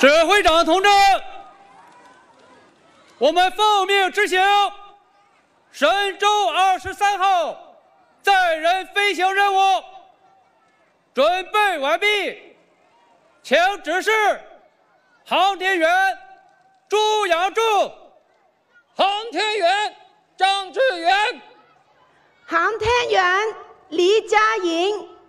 指挥长同志，我们奉命执行神舟23号载人飞行任务，准备完毕，请指示航天员朱养柱、 航天员张志远、 航天员黎佳莹。